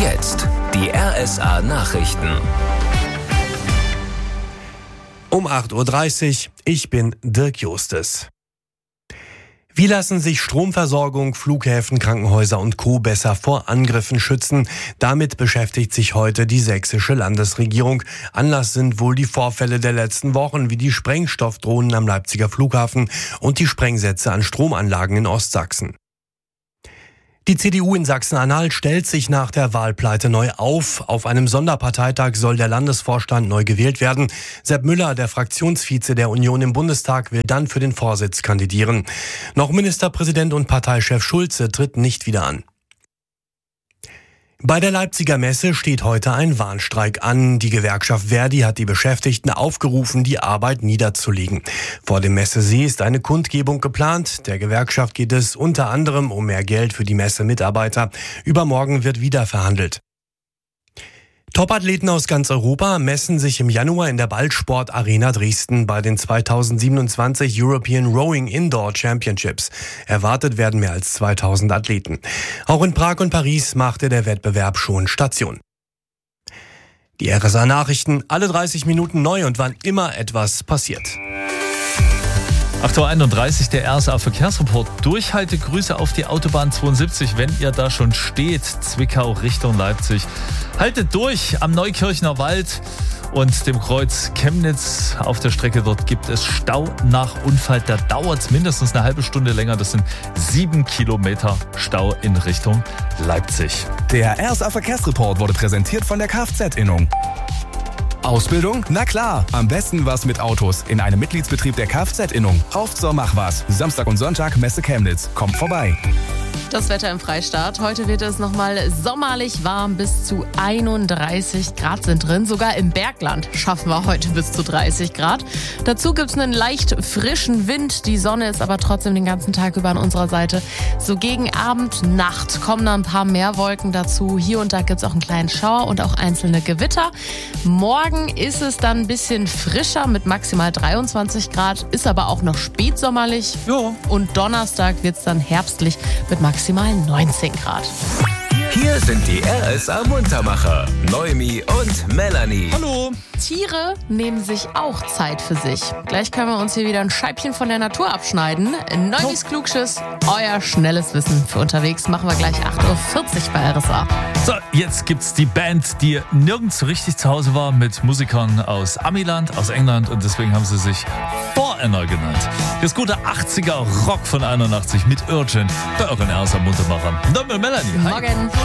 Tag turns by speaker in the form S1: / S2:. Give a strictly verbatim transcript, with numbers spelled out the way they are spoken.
S1: jetzt die R S A Nachrichten.
S2: Um acht Uhr dreißig, ich bin Dirk Justes. Wie lassen sich Stromversorgung, Flughäfen, Krankenhäuser und Co. besser vor Angriffen schützen? Damit beschäftigt sich heute die sächsische Landesregierung. Anlass sind wohl die Vorfälle der letzten Wochen, wie die Sprengstoffdrohnen am Leipziger Flughafen und die Sprengsätze an Stromanlagen in Ostsachsen. Die C D U in Sachsen-Anhalt stellt sich nach der Wahlpleite neu auf. Auf einem Sonderparteitag soll der Landesvorstand neu gewählt werden. Sepp Müller, der Fraktionsvize der Union im Bundestag, will dann für den Vorsitz kandidieren. Noch Ministerpräsident und Parteichef Schulze tritt nicht wieder an. Bei der Leipziger Messe steht heute ein Warnstreik an. Die Gewerkschaft Verdi hat die Beschäftigten aufgerufen, die Arbeit niederzulegen. Vor dem Messesee ist eine Kundgebung geplant. Der Gewerkschaft geht es unter anderem um mehr Geld für die Messemitarbeiter. Übermorgen wird wieder verhandelt. Topathleten aus ganz Europa messen sich im Januar in der Ballsport Arena Dresden bei den zweitausendsiebenundzwanzig European Rowing Indoor Championships. Erwartet werden mehr als zweitausend Athleten. Auch in Prag und Paris machte der Wettbewerb schon Station. Die R S A Nachrichten, alle dreißig Minuten neu und wann immer etwas passiert.
S3: acht Uhr einunddreißig, der R S A Verkehrsreport. Durchhaltegrüße auf die Autobahn zweiundsiebzig, wenn ihr da schon steht. Zwickau Richtung Leipzig. Haltet durch am Neukirchner Wald und dem Kreuz Chemnitz. Auf der Strecke dort gibt es Stau nach Unfall. Da dauert es mindestens eine halbe Stunde länger. Das sind sieben Kilometer Stau in Richtung Leipzig.
S4: Der R S A Verkehrsreport wurde präsentiert von der Kfz-Innung. Ausbildung? Na klar. Am besten was mit Autos in einem Mitgliedsbetrieb der Kfz-Innung. Auf zur Machwas. Samstag und Sonntag Messe Chemnitz. Kommt vorbei.
S5: Das Wetter im Freistaat. Heute wird es nochmal sommerlich warm. Bis zu einunddreißig Grad sind drin. Sogar im Bergland schaffen wir heute bis zu dreißig Grad. Dazu gibt es einen leicht frischen Wind. Die Sonne ist aber trotzdem den ganzen Tag über an unserer Seite. So gegen Abend, Nacht kommen da ein paar mehr Wolken dazu. Hier und da gibt es auch einen kleinen Schauer und auch einzelne Gewitter. Morgen ist es dann ein bisschen frischer mit maximal dreiundzwanzig Grad. Ist aber auch noch spätsommerlich.
S3: Ja.
S5: Und Donnerstag wird es dann herbstlich mit maximal neunzehn Grad.
S1: Hier sind die R S A Muntermacher, Noemi und Melanie.
S3: Hallo.
S5: Tiere nehmen sich auch Zeit für sich. Gleich können wir uns hier wieder ein Scheibchen von der Natur abschneiden. Neues Klugschiss, euer schnelles Wissen für unterwegs. Machen wir gleich acht Uhr vierzig bei R S A.
S3: So, jetzt gibt's die Band, die nirgends so richtig zu Hause war, mit Musikern aus Amiland, aus England, und deswegen haben sie sich Foreigner genannt. Das gute achtziger Rock von einundachtzig mit Urgent bei euren R S A Muntermachern. Dann mit Melanie. Hi.
S5: Morgen.